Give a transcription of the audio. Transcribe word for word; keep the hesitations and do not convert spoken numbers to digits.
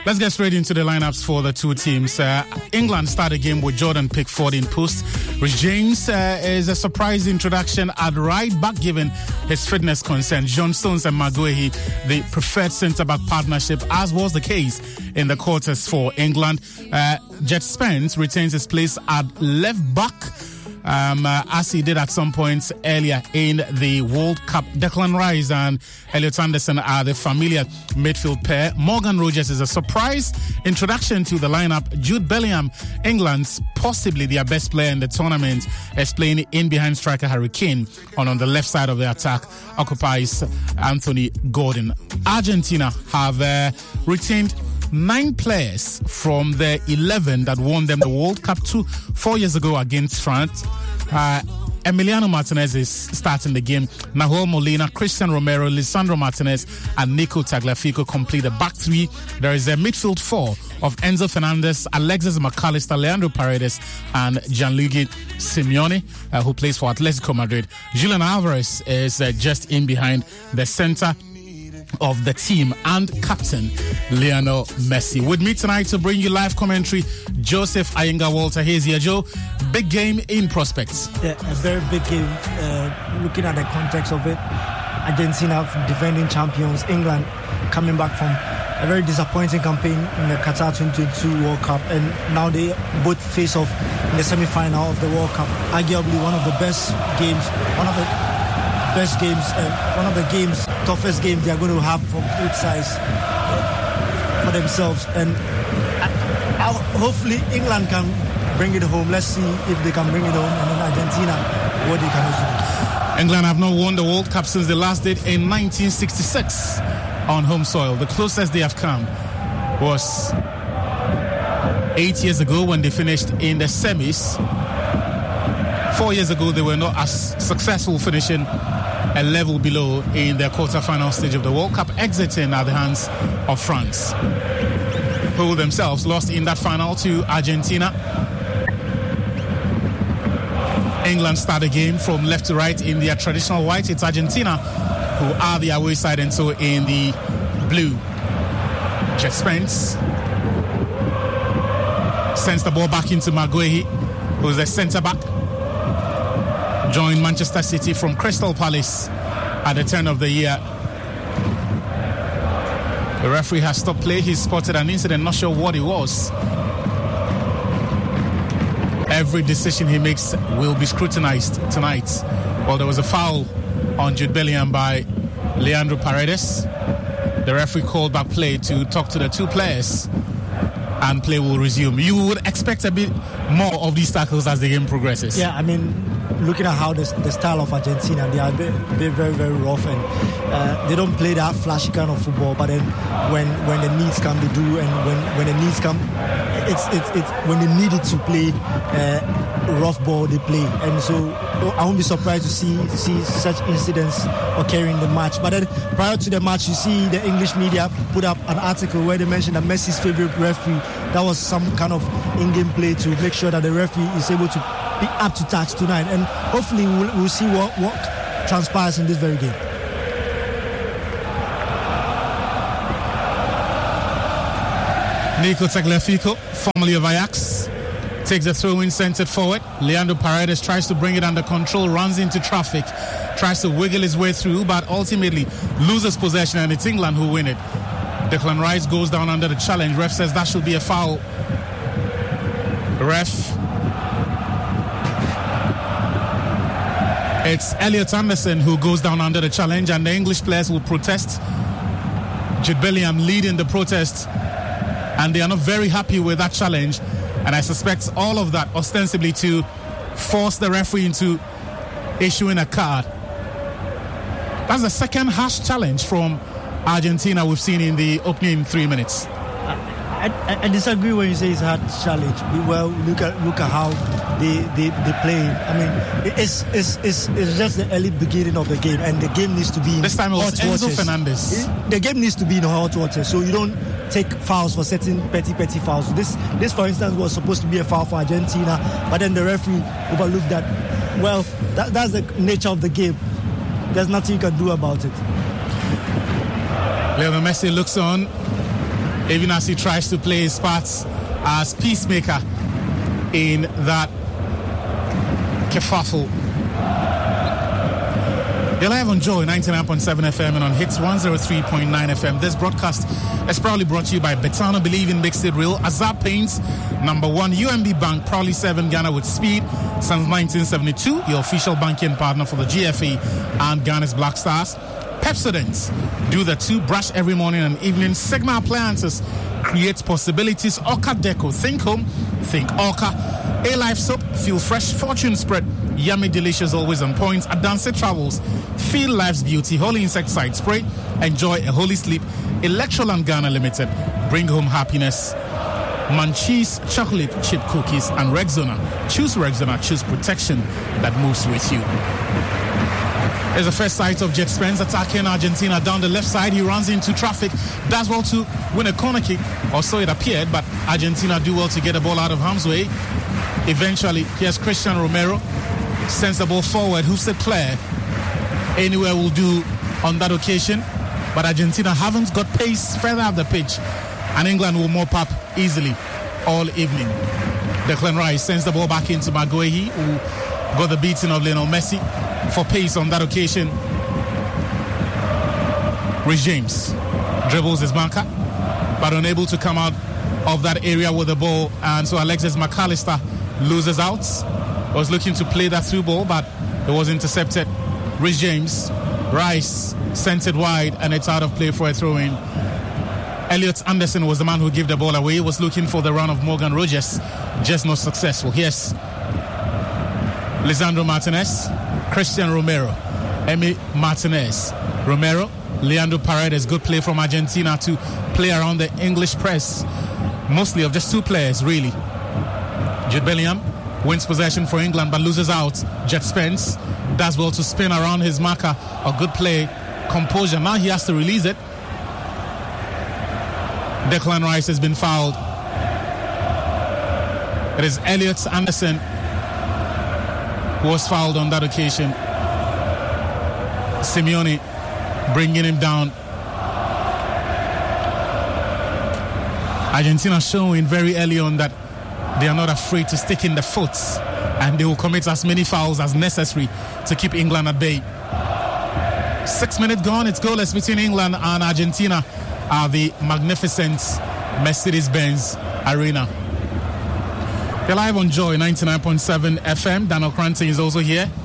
Let's get straight into the lineups for the two teams. Uh, England start the game with Jordan Pickford in post. Rich James uh, is a surprise introduction at right back given his fitness concern. John Stones and Maguire, the preferred centre-back partnership, as was the case in the quarters for England. Uh, Jet Spence retains his place at left back. Um, uh, as he did at some points earlier in the World Cup. Declan Rice and Elliot Anderson are the familiar midfield pair. Morgan Rogers is a surprise introduction to the lineup. Jude Bellingham, England's possibly their best player in the tournament, is playing in behind striker Harry Kane. On, on the left side of the attack occupies Anthony Gordon. Argentina have uh, retained nine players from the eleven that won them the World Cup two, four years ago against France. Uh, Emiliano Martinez is starting the game. Nahuel Molina, Christian Romero, Lisandro Martinez, and Nico Tagliafico complete the back three. There is a midfield four of Enzo Fernandez, Alexis McAllister, Leandro Paredes, and Gianluigi Simeone, uh, who plays for Atletico Madrid. Julian Alvarez is uh, just in behind the centre of the team and captain Lionel Messi. With me tonight to bring you live commentary, Joseph Ayenga Walter. Here's here, Joe. Big game in prospects. Yeah, a very big game. Uh, looking at the context of it, Argentina defending champions, England coming back from a very disappointing campaign in the Qatar twenty twenty-two World Cup, and now they both face off in the semi-final of the World Cup. Arguably one of the best games, one of the best games, uh, one of the games, toughest games they are going to have from both sides uh, for themselves. And uh, uh, hopefully England can bring it home. Let's see if they can bring it home, and then Argentina, what they can also do. England have not won the World Cup since the last date in nineteen sixty-six on home soil. The closest they have come was eight years ago when they finished in the semis. Four years ago, they were not as successful, finishing a level below in their quarter-final stage of the World Cup, exiting at the hands of France, who themselves lost in that final to Argentina. England start the game from left to right in their traditional white. It's Argentina who are the away side, and so in the blue. Jet Spence sends the ball back into Maguire, who's the centre-back. Joined Manchester City from Crystal Palace at the turn of the year. The referee has stopped play. He spotted an incident, not sure what it was. Every decision he makes will be scrutinized tonight. Well, there was a foul on Jude Bellingham by Leandro Paredes. The referee called back play to talk to the two players, and play will resume. You would expect a bit more of these tackles as the game progresses. Yeah, I mean, looking at how the, the style of Argentina, they are very, very, very rough, and uh, they don't play that flashy kind of football. But then, when when the needs come, they do, and when, when the needs come, it's it's it's when they need it to play uh, rough ball, they play. And so I won't be surprised to see see such incidents occurring in the match. But then, prior to the match, you see the English media put up an article where they mentioned that Messi's favorite referee. That was some kind of in-game play to make sure that the referee is able to be up to touch tonight, and hopefully we'll, we'll see what, what transpires in this very game. Nico Tagliafico, formerly of Ajax, takes the throw-in centered forward. Leandro Paredes tries to bring it under control, runs into traffic, tries to wiggle his way through, but ultimately loses possession, and it's England who win it. Declan Rice goes down under the challenge. Ref says that should be a foul. Ref. It's Elliot Anderson who goes down under the challenge, and the English players will protest. Jude Bellingham leading the protest, and they are not very happy with that challenge. And I suspect all of that ostensibly to force the referee into issuing a card. That's the second harsh challenge from Argentina we've seen in the opening three minutes. I, I, I disagree when you say it's a hard challenge. Well, look at look at how they they, they play. I mean, it's, it's it's it's just the early beginning of the game, and the game needs to be in this time it was hot Enzo waters. Fernandez. It, the game needs to be in hot water, so you don't take fouls for certain petty petty fouls. This this for instance was supposed to be a foul for Argentina, but then the referee overlooked that. Well, that, that's the nature of the game. There's nothing you can do about it. Lionel Messi looks on. even as he tries to play his parts as peacemaker in that kerfuffle. You're live on Joy ninety-nine point seven F M and on Hits one oh three point nine F M. This broadcast is proudly brought to you by Betano Believe in Makes It Real, Azab Paints, number one, U M B Bank, proudly serving Ghana with speed since nineteen seventy-two, your official banking partner for the G F A and Ghana's Black Stars. Pepsodent, do the two, brush every morning and evening. Sigma Appliances creates possibilities. Orca Deco, think home, think Orca. A-Life Soap, feel fresh. Fortune Spread, yummy, delicious, always on point. Adance Travels, feel life's beauty. Holy Insecticide Spray, enjoy a holy sleep. Electroland Ghana Limited, bring home happiness. Munchies, chocolate chip cookies, and Rexona. Choose Rexona, choose protection that moves with you. There's a first sight of Jet Spence attacking Argentina down the left side. He runs into traffic, does well to win a corner kick, or so it appeared, but Argentina do well to get the ball out of harm's way. Eventually, here's Christian Romero, sends the ball forward. Hoofset player, anywhere will do on that occasion, but Argentina haven't got pace further up the pitch, and England will mop up easily all evening. Declan Rice sends the ball back into Maguire, who got the beating of Lionel Messi for pace on that occasion. Rich James dribbles his marker, but unable to come out of that area with the ball, and so Alexis McAllister loses out. Was looking to play that through ball, but it was intercepted. Rich James, Rice sent it wide, and it's out of play for a throw-in. Elliot Anderson was the man who gave the ball away. He was looking for the run of Morgan Rogers, just not successful. Here's Lisandro Martinez, Christian Romero, Emi Martinez, Romero, Leandro Paredes. Good play from Argentina to play around the English press, mostly of just two players, really. Jude Bellingham wins possession for England but loses out. Jet Spence does well to spin around his marker. A good play, composure. Now he has to release it. Declan Rice has been fouled. It is Elliot Anderson who was fouled on that occasion. Simeone bringing him down. Argentina showing very early on that they are not afraid to stick in the foot, and they will commit as many fouls as necessary to keep England at bay. Six minutes gone, it's goalless between England and Argentina at the magnificent Mercedes-Benz Arena. You're live on Joy ninety-nine point seven F M. Daniel Cranton is also here.